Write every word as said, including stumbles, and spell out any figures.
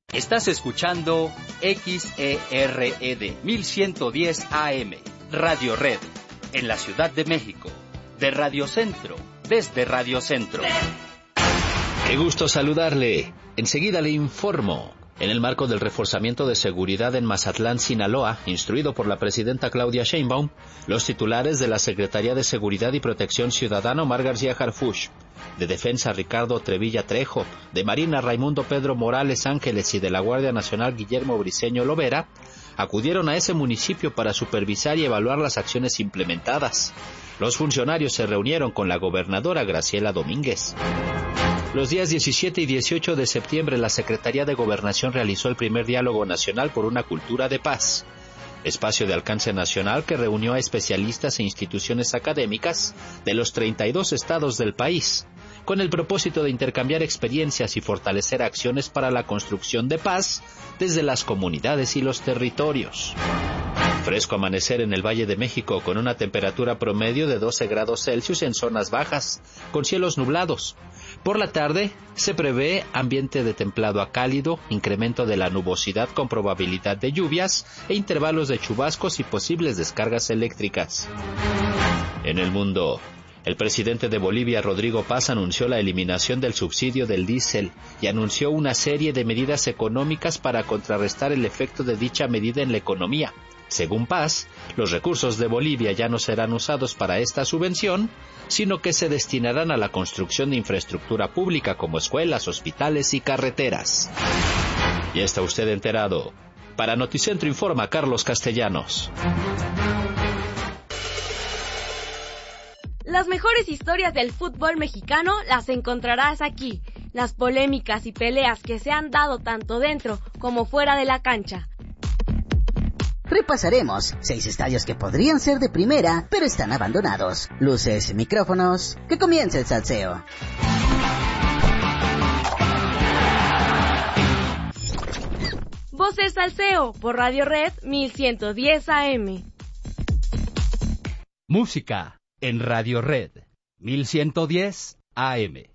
Estás escuchando X E R E D mil ciento diez A M, Radio Red, en la Ciudad de México, de Radio Centro, desde Radio Centro. Qué gusto saludarle. Enseguida le informo. En el marco del reforzamiento de seguridad en Mazatlán, Sinaloa, instruido por la presidenta Claudia Sheinbaum, los titulares de la Secretaría de Seguridad y Protección Ciudadana Omar García Harfuch, de Defensa Ricardo Trevilla Trejo, de Marina Raimundo Pedro Morales Ángeles y de la Guardia Nacional Guillermo Briceño Lovera, acudieron a ese municipio para supervisar y evaluar las acciones implementadas. Los funcionarios se reunieron con la gobernadora Graciela Domínguez. Los días diecisiete y dieciocho de septiembre, la Secretaría de Gobernación realizó el primer Diálogo Nacional por una Cultura de Paz, espacio de alcance nacional que reunió a especialistas e instituciones académicas de los treinta y dos estados del país, con el propósito de intercambiar experiencias y fortalecer acciones para la construcción de paz desde las comunidades y los territorios. Fresco amanecer en el Valle de México con una temperatura promedio de doce grados Celsius en zonas bajas, con cielos nublados. Por la tarde se prevé ambiente de templado a cálido, incremento de la nubosidad con probabilidad de lluvias e intervalos de chubascos y posibles descargas eléctricas. En el mundo, el presidente de Bolivia, Rodrigo Paz, anunció la eliminación del subsidio del diésel y anunció una serie de medidas económicas para contrarrestar el efecto de dicha medida en la economía. Según Paz, los recursos de Bolivia ya no serán usados para esta subvención, sino que se destinarán a la construcción de infraestructura pública como escuelas, hospitales y carreteras. Ya está usted enterado. Para Noticentro informa Carlos Castellanos. Las mejores historias del fútbol mexicano las encontrarás aquí. Las polémicas y peleas que se han dado tanto dentro como fuera de la cancha. Repasaremos seis estadios que podrían ser de primera, pero están abandonados. Luces, micrófonos, que comience el salseo. Voces Salseo por Radio Red mil ciento diez A M. Música en Radio Red mil ciento diez A M.